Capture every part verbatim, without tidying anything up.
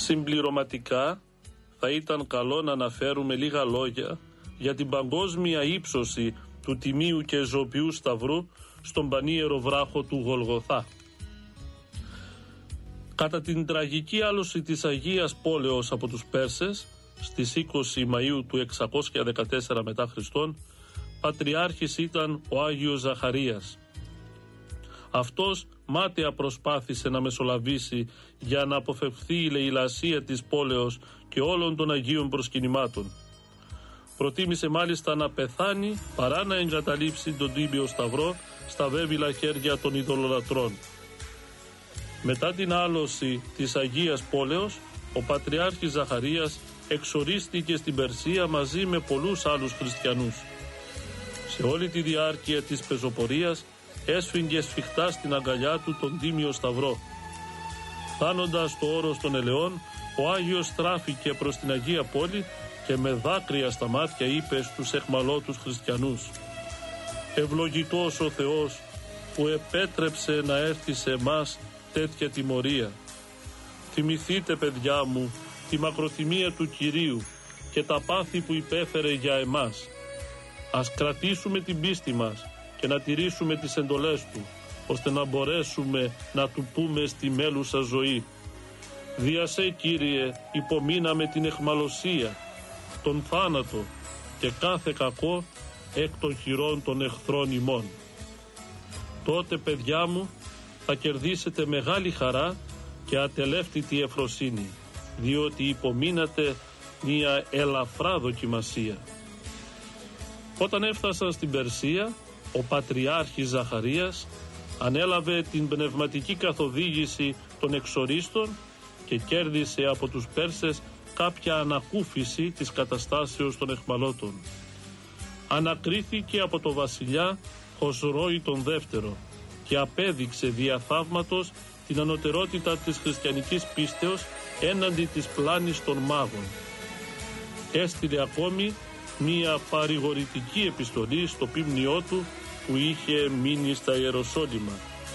Συμπληρωματικά θα ήταν καλό να αναφέρουμε λίγα λόγια για την παγκόσμια ύψωση του τιμίου και ζωοποιού σταυρού στον πανίερο βράχο του Γολγοθά. Κατά την τραγική άλωση της Αγίας Πόλεως από τους Πέρσες στις είκοσι Μαΐου του εξακόσια δεκατέσσερα μετά Χριστόν, πατριάρχης ήταν ο Άγιος Ζαχαρίας. Αυτός μάταια προσπάθησε να μεσολαβήσει για να αποφευχθεί η λαιλασία της πόλεως και όλων των Αγίων προσκυνημάτων. Προτίμησε μάλιστα να πεθάνει παρά να εγκαταλείψει τον Τίμιο Σταυρό στα βέβυλα χέρια των ειδωλολατρών. Μετά την άλωση της Αγίας Πόλεως, ο Πατριάρχης Ζαχαρίας εξορίστηκε στην Περσία μαζί με πολλούς άλλους χριστιανούς. Σε όλη τη διάρκεια της πεζοπορίας έσφιγγε σφιχτά στην αγκαλιά του τον Τίμιο Σταυρό. Φτάνοντας στο όρος των Ελαιών, ο Άγιος στράφηκε προς την Αγία Πόλη και με δάκρυα στα μάτια είπε στους εχμαλώτους χριστιανούς: «Ευλογητός ο Θεός που επέτρεψε να έρθει σε εμάς τέτοια τιμωρία. Θυμηθείτε, παιδιά μου, τη μακροθυμία του Κυρίου και τα πάθη που υπέφερε για εμάς. Ας κρατήσουμε την πίστη μας και να τηρήσουμε τις εντολές Του, ώστε να μπορέσουμε να Του πούμε στη μέλουσα ζωή: Δια σε, Κύριε, υπομείναμε την εχμαλωσία, τον θάνατο και κάθε κακό εκ των χειρών των εχθρών ημών. Τότε, παιδιά μου, θα κερδίσετε μεγάλη χαρά και ατελεύτητη ευφροσύνη, διότι υπομείνατε μια ελαφρά δοκιμασία». Όταν έφτασαν στην Περσία, ο Πατριάρχης Ζαχαρίας ανέλαβε την πνευματική καθοδήγηση των εξορίστων και κέρδισε από τους Πέρσες κάποια ανακούφιση της καταστάσεως των εχμαλώτων. Ανακρίθηκε από το βασιλιά Χοσρόη τον δεύτερο και απέδειξε δια θαύματος την ανωτερότητα της χριστιανικής πίστεως έναντι της πλάνης των μάγων. Έστειλε ακόμη μία παρηγορητική επιστολή στο πίμνιό του που είχε μείνει στα Ιεροσόλυμα.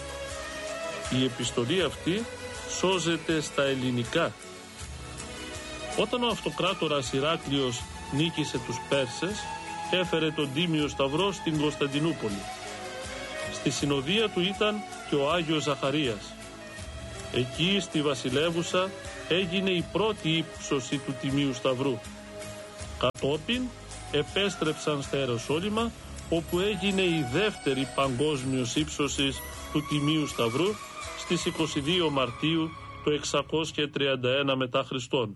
Η επιστολή αυτή σώζεται στα ελληνικά. Όταν ο αυτοκράτορας Ηράκλειος νίκησε τους Πέρσες, έφερε τον Τίμιο Σταυρό στην Κωνσταντινούπολη. Στη συνοδεία του ήταν και ο Άγιος Ζαχαρίας. Εκεί στη βασιλεύουσα έγινε η πρώτη ύψωση του Τιμίου Σταυρού. Κατόπιν επέστρεψαν στα Ιεροσόλυμα, όπου έγινε η δεύτερη παγκόσμιος ύψωσης του Τιμίου Σταυρού στις είκοσι δύο Μαρτίου του εξακόσια τριάντα ένα μετά Χριστόν.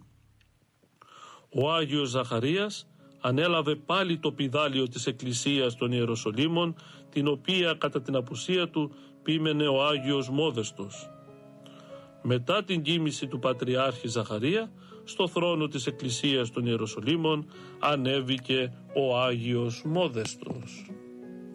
Ο Άγιος Ζαχαρίας ανέλαβε πάλι το πηδάλιο της Εκκλησίας των Ιεροσολύμων, την οποία κατά την απουσία του πείμενε ο Άγιος Μόδεστος. Μετά την κοίμηση του Πατριάρχη Ζαχαρία, στο θρόνο της Εκκλησίας των Ιεροσολύμων ανέβηκε ο Άγιος Μόδεστος.